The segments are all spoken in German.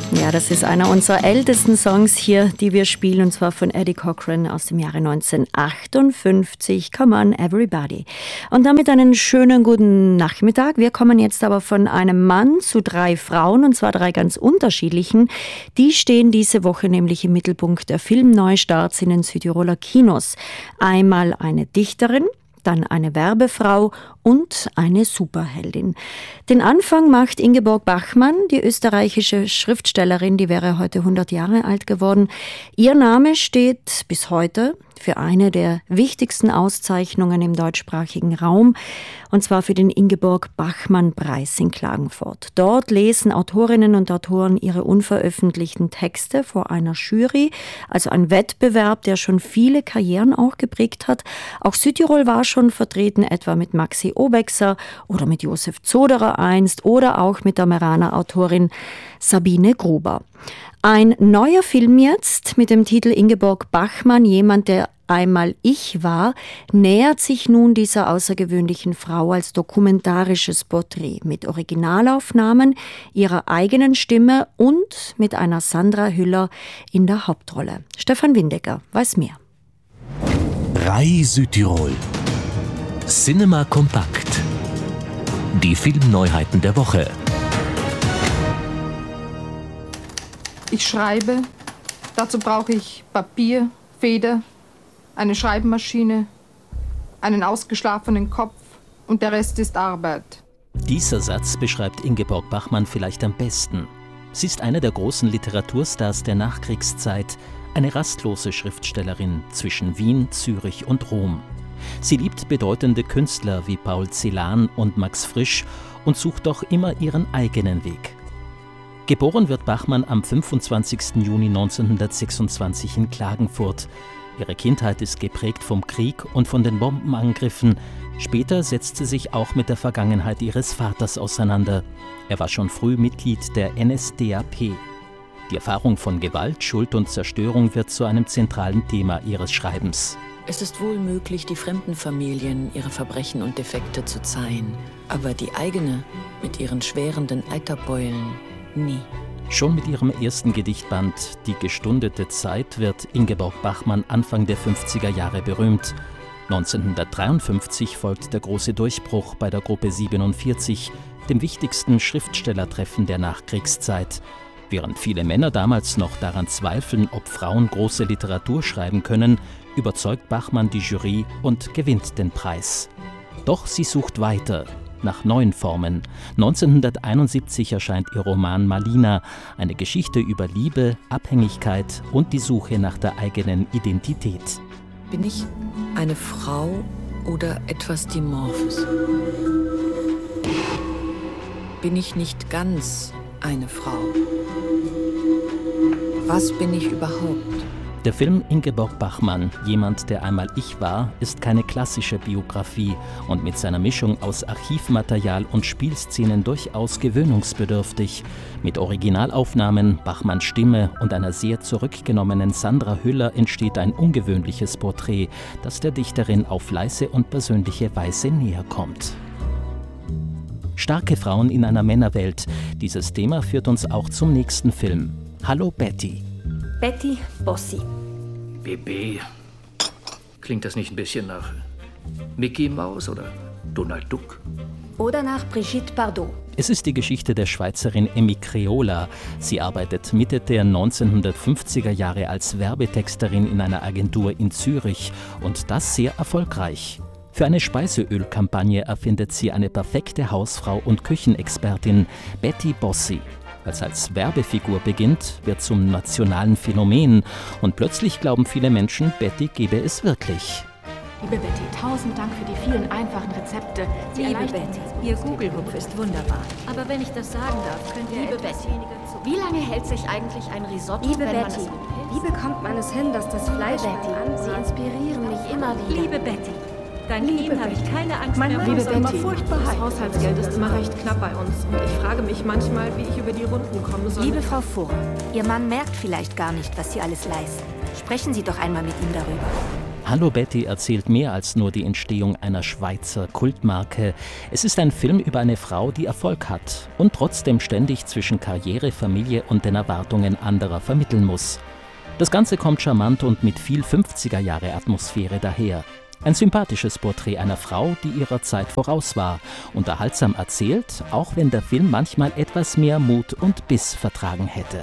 Ja, das ist einer unserer ältesten Songs hier, die wir spielen, und zwar von Eddie Cochran aus dem Jahre 1958. Come on, everybody. Und damit einen schönen guten Nachmittag. Wir kommen jetzt aber von einem Mann zu 3 Frauen, und zwar 3 ganz unterschiedlichen. Die stehen diese Woche nämlich im Mittelpunkt der Filmneustarts in den Südtiroler Kinos. Einmal eine Dichterin, dann eine Werbefrau und eine Superheldin. Den Anfang macht Ingeborg Bachmann, die österreichische Schriftstellerin, die wäre heute 100 Jahre alt geworden. Ihr Name steht bis heute für eine der wichtigsten Auszeichnungen im deutschsprachigen Raum, und zwar für den Ingeborg-Bachmann-Preis in Klagenfurt. Dort lesen Autorinnen und Autoren ihre unveröffentlichten Texte vor einer Jury, also ein Wettbewerb, der schon viele Karrieren auch geprägt hat. Auch Südtirol war schon vertreten, etwa mit Maxi Obexer oder mit Josef Zoderer einst oder auch mit der Meraner Autorin Sabine Gruber. Ein neuer Film jetzt mit dem Titel Ingeborg Bachmann, jemand, der einmal ich war, nähert sich nun dieser außergewöhnlichen Frau als dokumentarisches Porträt mit Originalaufnahmen ihrer eigenen Stimme und mit einer Sandra Hüller in der Hauptrolle. Stefan Windecker weiß mehr. RAI Südtirol. Cinema Kompakt. Die Filmneuheiten der Woche. Ich schreibe. Dazu brauche ich Papier, Feder, eine Schreibmaschine, einen ausgeschlafenen Kopf und der Rest ist Arbeit. Dieser Satz beschreibt Ingeborg Bachmann vielleicht am besten. Sie ist eine der großen Literaturstars der Nachkriegszeit, eine rastlose Schriftstellerin zwischen Wien, Zürich und Rom. Sie liebt bedeutende Künstler wie Paul Celan und Max Frisch und sucht doch immer ihren eigenen Weg. Geboren wird Bachmann am 25. Juni 1926 in Klagenfurt. Ihre Kindheit ist geprägt vom Krieg und von den Bombenangriffen. Später setzt sie sich auch mit der Vergangenheit ihres Vaters auseinander. Er war schon früh Mitglied der NSDAP. Die Erfahrung von Gewalt, Schuld und Zerstörung wird zu einem zentralen Thema ihres Schreibens. Es ist wohl möglich, die fremden Familien ihre Verbrechen und Defekte zu zeihen, aber die eigene mit ihren schwerenden Eiterbeulen nie. Schon mit ihrem ersten Gedichtband Die gestundete Zeit wird Ingeborg Bachmann Anfang der 50er Jahre berühmt. 1953 folgt der große Durchbruch bei der Gruppe 47, dem wichtigsten Schriftstellertreffen der Nachkriegszeit. Während viele Männer damals noch daran zweifeln, ob Frauen große Literatur schreiben können, überzeugt Bachmann die Jury und gewinnt den Preis. Doch sie sucht weiter, nach neuen Formen. 1971 erscheint ihr Roman Malina, eine Geschichte über Liebe, Abhängigkeit und die Suche nach der eigenen Identität. Bin ich eine Frau oder etwas Dimorphes? Bin ich nicht ganz eine Frau? Was bin ich überhaupt? Der Film Ingeborg Bachmann, jemand, der einmal ich war, ist keine klassische Biografie und mit seiner Mischung aus Archivmaterial und Spielszenen durchaus gewöhnungsbedürftig. Mit Originalaufnahmen, Bachmanns Stimme und einer sehr zurückgenommenen Sandra Hüller entsteht ein ungewöhnliches Porträt, das der Dichterin auf leise und persönliche Weise näher kommt. Starke Frauen in einer Männerwelt. Dieses Thema führt uns auch zum nächsten Film. Hallo Betty. Betty Bossi. BB. Klingt das nicht ein bisschen nach Mickey Maus oder Donald Duck? Oder nach Brigitte Bardot. Es ist die Geschichte der Schweizerin Emmy Creola. Sie arbeitet Mitte der 1950er Jahre als Werbetexterin in einer Agentur in Zürich und das sehr erfolgreich. Für eine Speiseölkampagne erfindet sie eine perfekte Hausfrau und Küchenexpertin, Betty Bossi. Als Werbefigur beginnt, wird zum nationalen Phänomen und plötzlich glauben viele Menschen, Betty gebe es wirklich. Liebe Betty, 1000 Dank für die vielen einfachen Rezepte. Liebe Betty, Ihr Google-Hupf ist wunderbar. Aber wenn ich das sagen darf, könnt ihr etwas weniger zu... Wie lange hält sich eigentlich ein Risotto, Liebe wenn man Betty, es... wie bekommt man es hin, dass das Fleisch Betty, Sie inspirieren mich immer wieder. Liebe Betty, dank Ihnen habe ich keine Angst mehr. Liebe Ist immer Betty, furchtbar heiß. Das Haushaltsgeld ist immer recht knapp bei uns. Und ich frage mich manchmal, wie ich über die Runden kommen soll. Liebe Frau Fuhr, Ihr Mann merkt vielleicht gar nicht, was Sie alles leisten. Sprechen Sie doch einmal mit ihm darüber. Hallo Betty erzählt mehr als nur die Entstehung einer Schweizer Kultmarke. Es ist ein Film über eine Frau, die Erfolg hat und trotzdem ständig zwischen Karriere, Familie und den Erwartungen anderer vermitteln muss. Das Ganze kommt charmant und mit viel 50er-Jahre-Atmosphäre daher. Ein sympathisches Porträt einer Frau, die ihrer Zeit voraus war. Unterhaltsam erzählt, auch wenn der Film manchmal etwas mehr Mut und Biss vertragen hätte.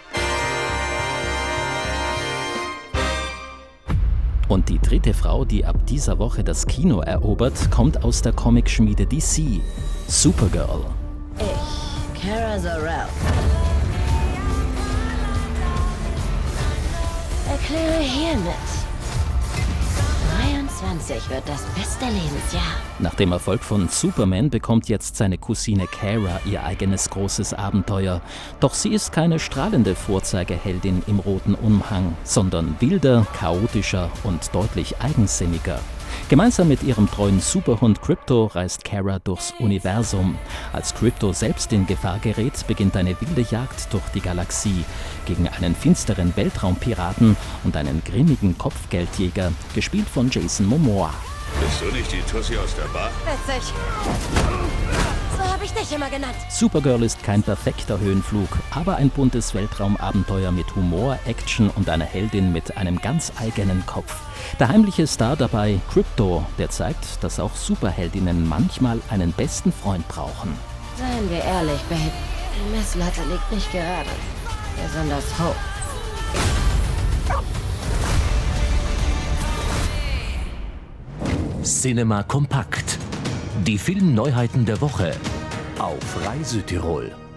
Und die dritte Frau, die ab dieser Woche das Kino erobert, kommt aus der Comicschmiede DC. Supergirl. Ich, Kara Zor-El, erkläre hiermit: 23 wird das beste Lebensjahr. Nach dem Erfolg von Superman bekommt jetzt seine Cousine Kara ihr eigenes großes Abenteuer. Doch sie ist keine strahlende Vorzeigeheldin im roten Umhang, sondern wilder, chaotischer und deutlich eigensinniger. Gemeinsam mit ihrem treuen Superhund Krypto reist Kara durchs Universum. Als Krypto selbst in Gefahr gerät, beginnt eine wilde Jagd durch die Galaxie gegen einen finsteren Weltraumpiraten und einen grimmigen Kopfgeldjäger, gespielt von Jason Momoa. Bist du nicht die Tussi aus der Bar? Witzig. So habe ich dich immer genannt. Supergirl ist kein perfekter Höhenflug, aber ein buntes Weltraumabenteuer mit Humor, Action und einer Heldin mit einem ganz eigenen Kopf. Der heimliche Star dabei, Krypto, der zeigt, dass auch Superheldinnen manchmal einen besten Freund brauchen. Seien wir ehrlich, Babe. Die Messlatte liegt nicht gerade. Besonders hoch. Cinema Kompakt. Die Filmneuheiten der Woche auf Rai Südtirol.